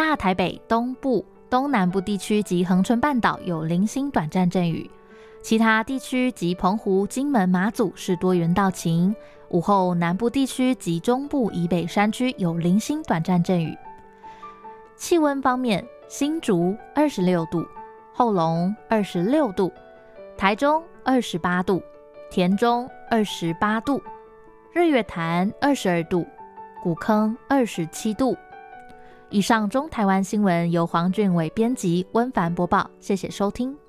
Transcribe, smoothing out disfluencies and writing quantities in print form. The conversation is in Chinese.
大台北东部、东南部地区及恒春半岛有零星短暂阵雨，其他地区及澎湖、金门、马祖是多云到晴。午后南部地区及中部以北山区有零星短暂阵雨。气温方面，新竹26度，后龙26度，台中28度，田中28度，日月潭22度，古坑27度。以上中台湾新闻由黄俊伟编辑，温凡播报，谢谢收听。